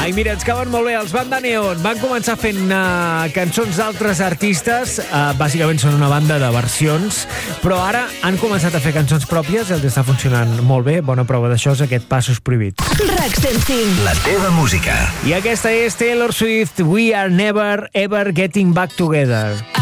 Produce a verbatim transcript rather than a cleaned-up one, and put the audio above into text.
Ai, mira, ens cauen molt bé. Els Banda Neon van començar fent uh, cançons d'altres artistes. Uh, bàsicament són una banda de versions, però ara han començat a fer cançons pròpies i els està funcionant molt bé. Bona prova d'això és aquest Passos Prohibits. RAC cent cinc. La teva música. I aquesta és Taylor Swift, We Are Never Ever Getting Back Together.